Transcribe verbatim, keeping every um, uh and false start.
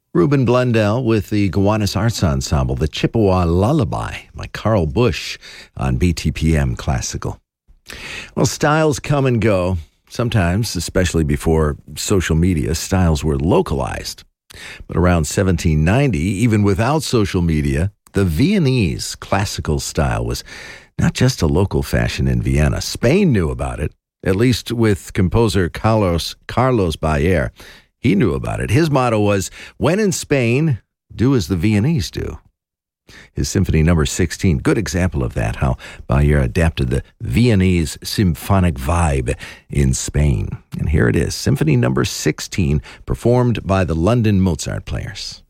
Ruben Blundell with the Gowanus Arts Ensemble, the Chippewa Lullaby by Carl Busch on B T P M Classical. Well, styles come and go. Sometimes, especially before social media, styles were localized. But around seventeen ninety, even without social media, the Viennese classical style was not just a local fashion in Vienna. Spain knew about it, at least with composer Carlos, Carlos Bayer. He knew about it. His motto was, when in Spain, do as the Viennese do. His Symphony Number sixteen, good example of that, how Bayer adapted the Viennese symphonic vibe in Spain. And here it is, Symphony Number sixteen, performed by the London Mozart Players.